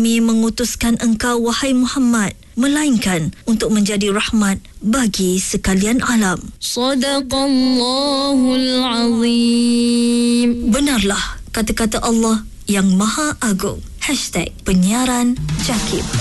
Kami mengutuskan engkau, wahai Muhammad, melainkan untuk menjadi rahmat bagi sekalian alam. Sadaqallahul Azim. Benarlah kata-kata Allah yang Maha Agung. #penyiaran Jakib.